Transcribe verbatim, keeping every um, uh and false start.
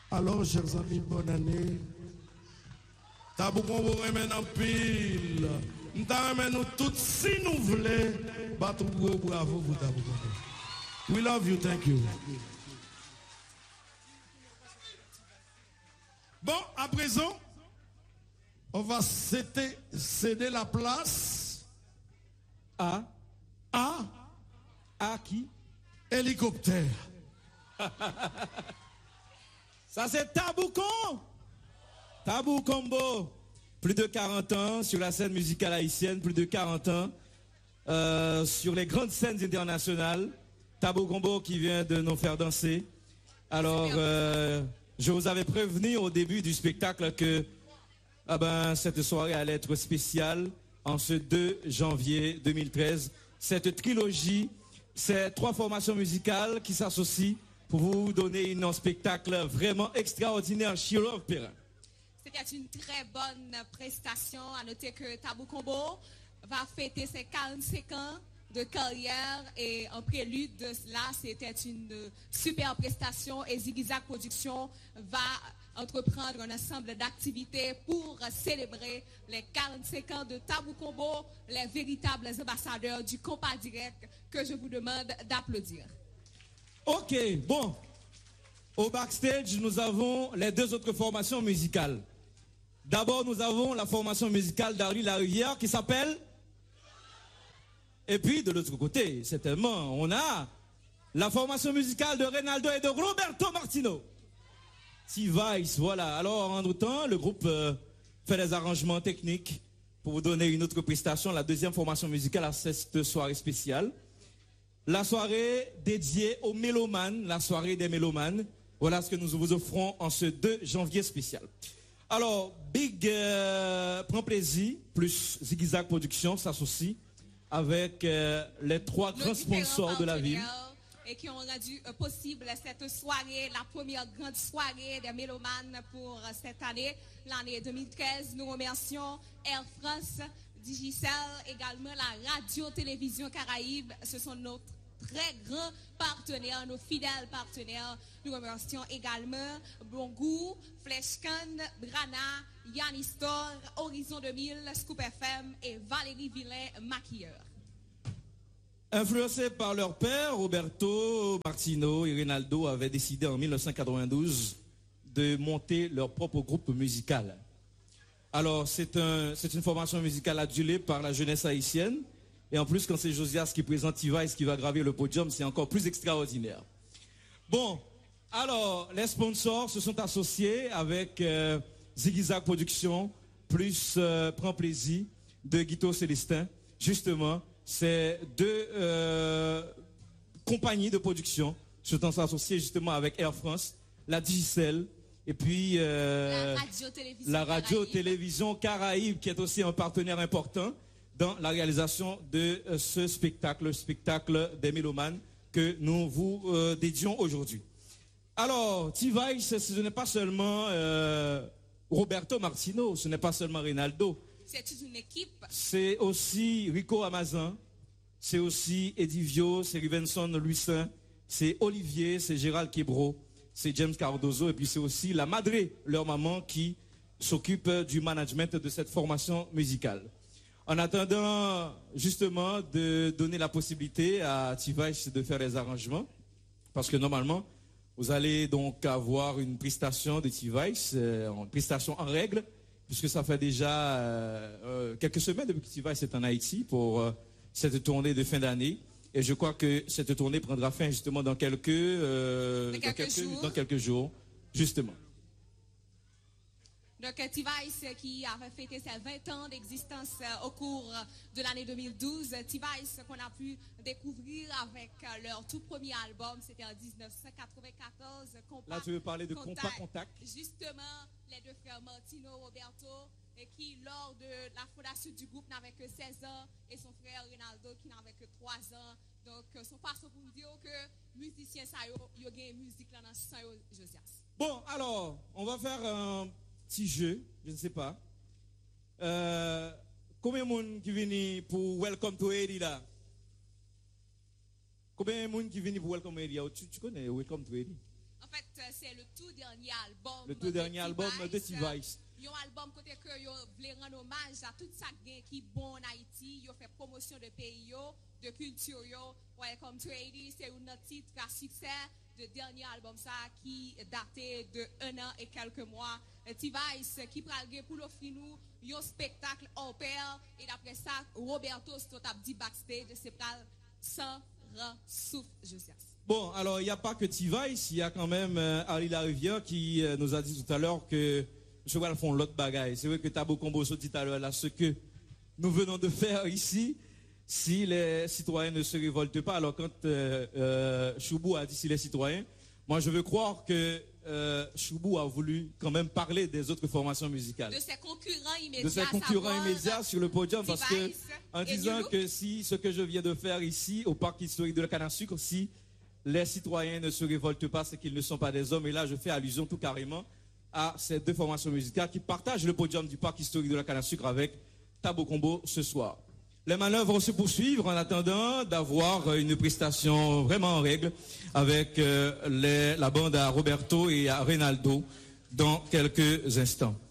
Alors, chers amis, bonne année. Tabou Combo remen en pile. Nous remen nous toutes si nous voulons. Battre gros bravo pour Tabou Combo. We love you, thank you. Bon, à présent, on va céder, céder la place à à à qui? Hélicoptère. Ça c'est Taboucon. Tabou Combo. Plus de quarante ans sur la scène musicale haïtienne, plus de quarante ans euh, sur les grandes scènes internationales. Tabou Combo qui vient de nous faire danser. Alors, euh, je vous avais prévenu au début du spectacle que ah ben, cette soirée allait être spéciale en ce deux janvier deux mille treize. Cette trilogie, c'est trois formations musicales qui s'associent pour vous donner un spectacle vraiment extraordinaire chez l'Opéra. C'était une très bonne prestation. À noter que Tabou Combo va fêter ses quarante-cinq ans de carrière et en prélude de cela, c'était une super prestation et Zigzag Production va entreprendre un ensemble d'activités pour célébrer les quarante-cinq ans de Tabou Combo, les véritables ambassadeurs du compas direct que je vous demande d'applaudir. Ok, bon. Au backstage, nous avons les deux autres formations musicales. D'abord, nous avons la formation musicale d'Harry Larivière qui s'appelle... Et puis, de l'autre côté, certainement, on a la formation musicale de Reynaldo et de Roberto Martino. T-Vice, voilà. Alors, en temps, le groupe euh, fait des arrangements techniques pour vous donner une autre prestation, la deuxième formation musicale à cette soirée spéciale. La soirée dédiée aux mélomanes, la soirée des mélomanes. Voilà ce que nous vous offrons en ce deux janvier spécial. Alors, Big euh, prend plaisir, plus Zigzag Production s'associe avec euh, les trois grands sponsors de la ville. Et qui ont rendu euh, possible cette soirée, la première grande soirée des mélomanes pour euh, cette année, l'année deux mille treize. Nous remercions Air France, Digicel, également la radio-télévision Caraïbes. Ce sont nos très grands partenaires, nos fidèles partenaires. Nous remercions également Bon Goût, Fleshcan, Brana, Yanistor, Horizon deux mille, Scoop F M et Valérie Villain, maquilleur. Influencés par leur père, Roberto Martino et Reynaldo avaient décidé en mille neuf cent quatre-vingt-douze de monter leur propre groupe musical. Alors, c'est un, c'est une formation musicale adulée par la jeunesse haïtienne. Et en plus, quand c'est Josias qui présente T-Vice qui va gravir le podium, c'est encore plus extraordinaire. Bon, alors, les sponsors se sont associés avec euh, Zigzag Production, plus euh, Prends Plaisir de Guito Célestin. Justement, c'est deux euh, compagnies de production se sont associées justement avec Air France, la Digicel, et puis euh, la radio-télévision radio Caraïbes, qui est aussi un partenaire important dans la réalisation de euh, ce spectacle, le spectacle des mélomanes que nous vous euh, dédions aujourd'hui. Alors, T-Vice, ce n'est pas seulement euh, Roberto Martino, ce n'est pas seulement Reynaldo. C'est une équipe. C'est aussi Rico Amazon, c'est aussi Eddie Vio, c'est Rivenson Luisin, c'est Olivier, c'est Gérald Quebro, c'est James Cardozo, et puis c'est aussi la Madré, leur maman, qui s'occupe du management de cette formation musicale. En attendant justement de donner la possibilité à T-Vice de faire les arrangements, parce que normalement, vous allez donc avoir une prestation de T-Vice, euh, une prestation en règle, puisque ça fait déjà euh, euh, quelques semaines depuis que T-Vice est en Haïti pour euh, cette tournée de fin d'année. Et je crois que cette tournée prendra fin justement dans quelques, euh, dans quelques, dans quelques, jours. dans quelques jours, justement. Donc, T-Vice qui avait fêté ses vingt ans d'existence euh, au cours de l'année deux mille douze. T-Vice qu'on a pu découvrir avec euh, leur tout premier album, c'était en dix-neuf cent quatre-vingt-quatorze. Compas, Là, tu veux parler de Compas Contact. Justement, les deux frères Martino, Roberto, et qui, lors de la fondation du groupe, n'avait que seize ans, et son frère Reynaldo qui n'avait que trois ans. Donc, son passeport pour dire que musicien, ça y a une musique là dans ce sens, Josias. Bon, alors, on va faire un petit jeu, je ne sais pas. Euh, combien de monde qui viennent pour Welcome to Haiti là? Combien de monde qui viennent pour Welcome to Haiti? Tu, tu connais Welcome to Haiti? En fait, c'est le tout dernier album. Le tout dernier album de T-Vice. Un album côté que yo voulait rendre hommage à tout ça qui est bon en Haïti, yo fait promotion de pays yo, de culture yo. Welcome to Haiti, c'est un titre à succès de dernier album ça qui daté de un an et quelques mois. T-Vice qui pralgue pour l'offrir nous un spectacle en pair et d'après ça Roberto tout a dit backstage c'est pral sans rang souffle Josias. Bon, alors il n'y a pas que T-Vice, il y a quand même euh, Harry Larivière qui euh, nous a dit tout à l'heure que je vais faire l'autre bagaille. C'est vrai que Tabo Comboso dit tout à l'heure là ce que nous venons de faire ici. Si les citoyens ne se révoltent pas, alors quand euh, euh, Choubou a dit si les citoyens, moi je veux croire que euh, Choubou a voulu quand même parler des autres formations musicales. De ses concurrents immédiats. De ses concurrents immédiats sur le podium, parce que en disant New que si ce que je viens de faire ici au parc historique de la canne à sucre, si les citoyens ne se révoltent pas, c'est qu'ils ne sont pas des hommes. Et là je fais allusion tout carrément à ces deux formations musicales qui partagent le podium du parc historique de la canne à sucre avec Tabo Combo ce soir. Les manœuvres se poursuivent en attendant d'avoir une prestation vraiment en règle avec euh, les, la bande à Roberto et à Reynaldo dans quelques instants.